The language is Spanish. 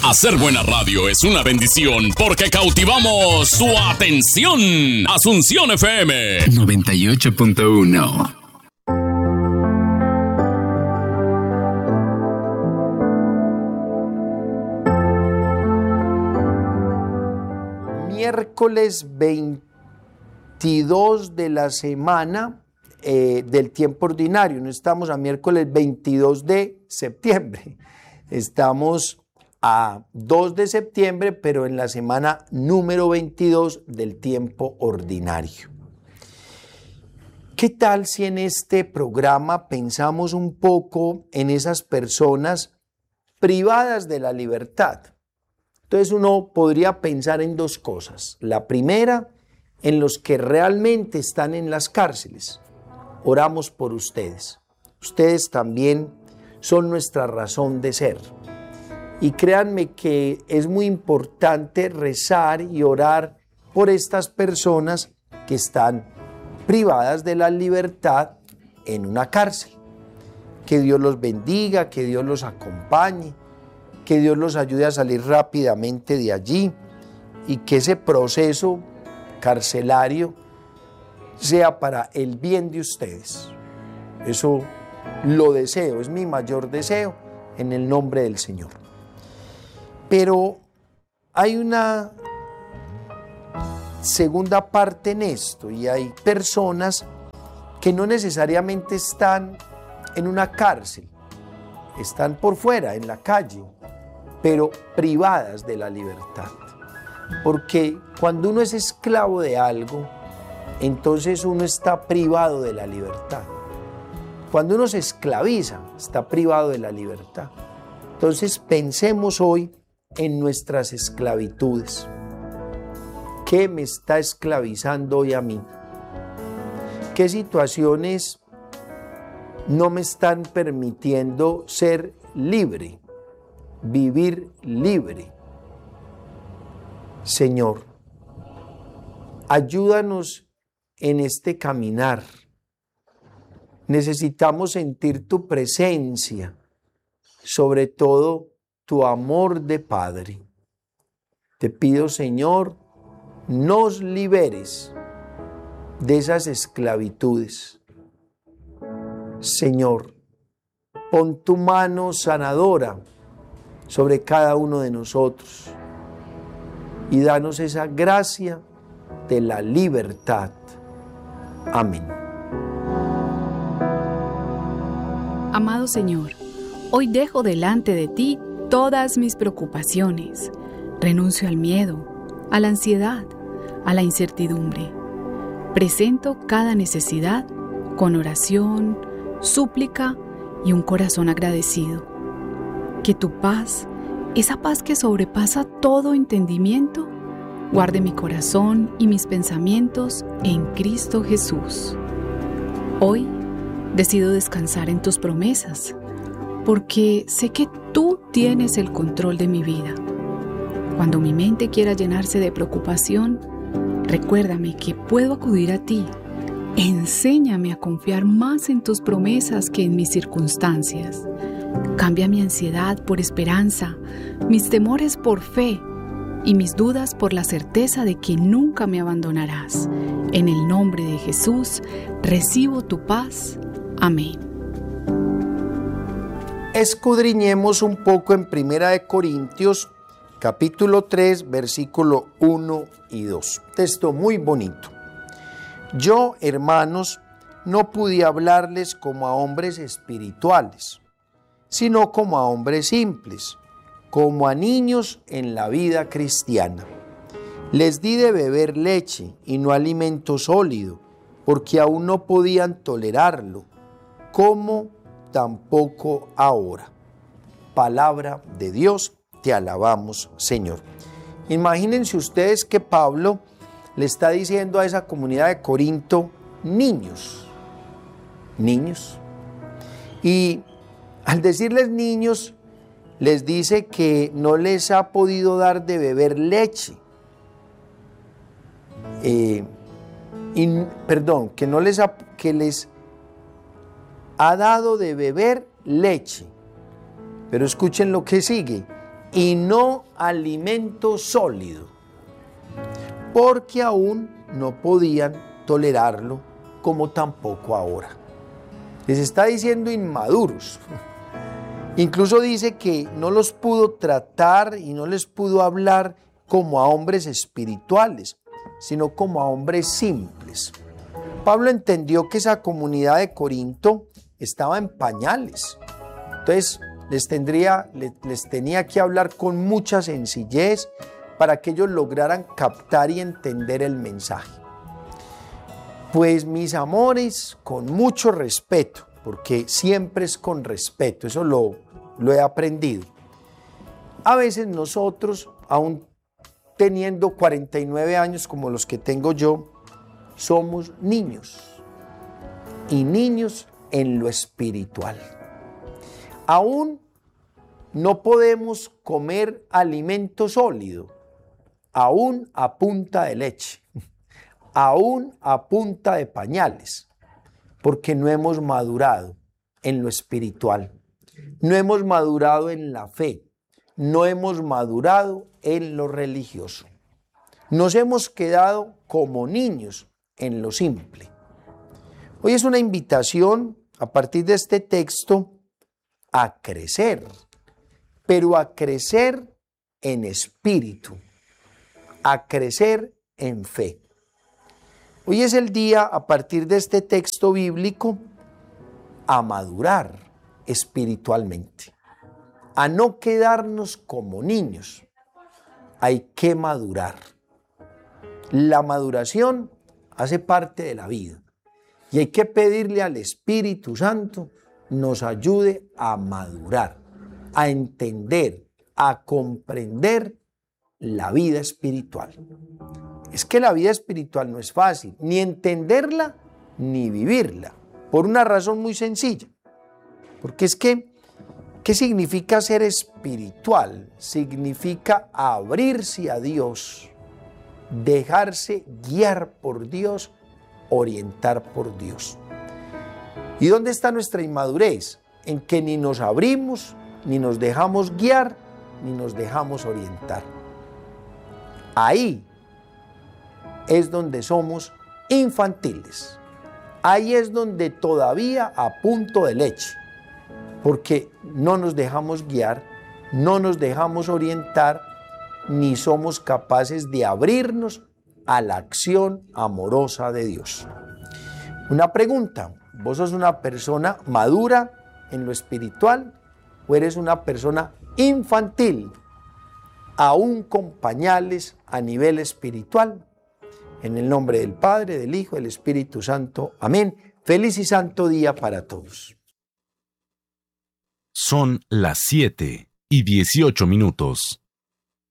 Hacer buena radio es una bendición porque cautivamos su atención. Asunción FM 98.1. Miércoles 22 de la semana del tiempo ordinario. No estamos a miércoles 22 de septiembre. Estamos a 2 de septiembre, pero en la semana número 22 del tiempo ordinario. ¿Qué tal si en este programa pensamos un poco en esas personas privadas de la libertad? Entonces uno podría pensar en dos cosas. La primera, en los que realmente están en las cárceles. Oramos por ustedes. Ustedes también son nuestra razón de ser. Y créanme que es muy importante rezar y orar por estas personas que están privadas de la libertad en una cárcel. Que Dios los bendiga, que Dios los acompañe, que Dios los ayude a salir rápidamente de allí y que ese proceso carcelario sea para el bien de ustedes. Eso lo deseo, es mi mayor deseo en el nombre del Señor. Pero hay una segunda parte en esto y hay personas que no necesariamente están en una cárcel, están por fuera, en la calle, pero privadas de la libertad. Porque cuando uno es esclavo de algo, entonces uno está privado de la libertad. Cuando uno se esclaviza, está privado de la libertad. Entonces pensemos hoy en nuestras esclavitudes. ¿Qué me está esclavizando hoy a mí? ¿Qué situaciones no me están permitiendo ser libre, vivir libre? Señor, ayúdanos en este caminar. Necesitamos sentir tu presencia, sobre todo tu amor de Padre. Te pido, Señor, nos liberes de esas esclavitudes. Señor, pon tu mano sanadora sobre cada uno de nosotros y danos esa gracia de la libertad. Amén. Amado Señor, hoy dejo delante de ti todas mis preocupaciones. Renuncio al miedo, a la ansiedad, a la incertidumbre. Presento cada necesidad con oración, súplica y un corazón agradecido. Que tu paz, esa paz que sobrepasa todo entendimiento, guarde mi corazón y mis pensamientos en Cristo Jesús. Hoy decido descansar en tus promesas, porque sé que tú tienes el control de mi vida. Cuando mi mente quiera llenarse de preocupación, recuérdame que puedo acudir a ti. Enséñame a confiar más en tus promesas que en mis circunstancias. Cambia mi ansiedad por esperanza, mis temores por fe y mis dudas por la certeza de que nunca me abandonarás. En el nombre de Jesús, recibo tu paz. Amén. Escudriñemos un poco en 1 Corintios, capítulo 3, versículo 1 y 2. Texto muy bonito. Yo, hermanos, no pude hablarles como a hombres espirituales, sino como a hombres simples, como a niños en la vida cristiana. Les di de beber leche y no alimento sólido, porque aún no podían tolerarlo, como tampoco ahora. Palabra de Dios, te alabamos, Señor. Imagínense ustedes que Pablo le está diciendo a esa comunidad de Corinto, niños. Y al decirles niños, les dice que no les ha podido dar de beber leche. Que les ha dado de beber leche. Pero escuchen lo que sigue. y no alimento sólido, porque aún no podían tolerarlo, como tampoco ahora. Les está diciendo inmaduros. Incluso dice que no los pudo tratar y no les pudo hablar como a hombres espirituales, sino como a hombres simples. Pablo entendió que esa comunidad de Corinto estaba en pañales. Entonces les tenía que hablar con mucha sencillez para que ellos lograran captar y entender el mensaje. Pues mis amores, con mucho respeto, porque siempre es con respeto, eso lo he aprendido. A veces nosotros, aún teniendo 49 años como los que tengo yo, somos niños, y niños en lo espiritual. Aún no podemos comer alimento sólido, aún a punta de leche, aún a punta de pañales, porque no hemos madurado en lo espiritual, no hemos madurado en la fe, no hemos madurado en lo religioso. Nos hemos quedado como niños en lo simple. Hoy es una invitación, a partir de este texto, a crecer, pero a crecer en espíritu, a crecer en fe. Hoy es el día, a partir de este texto bíblico, a madurar espiritualmente, a no quedarnos como niños. Hay que madurar. La maduración hace parte de la vida y hay que pedirle al Espíritu Santo nos ayude a madurar, a entender, a comprender la vida espiritual. Es que la vida espiritual no es fácil, ni entenderla ni vivirla, por una razón muy sencilla. Porque es que, ¿qué significa ser espiritual? Significa abrirse a Dios, dejarse guiar por Dios, orientar por Dios. ¿Y dónde está nuestra inmadurez? En que ni nos abrimos, ni nos dejamos guiar, ni nos dejamos orientar. Ahí es donde somos infantiles. Ahí es donde todavía a punto de leche, porque no nos dejamos guiar, no nos dejamos orientar, ni somos capaces de abrirnos a la acción amorosa de Dios. Una pregunta: ¿vos sos una persona madura en lo espiritual o eres una persona infantil, aún con pañales a nivel espiritual? En el nombre del Padre, del Hijo, del Espíritu Santo. Amén. Feliz y santo día para todos. Son las 7:18.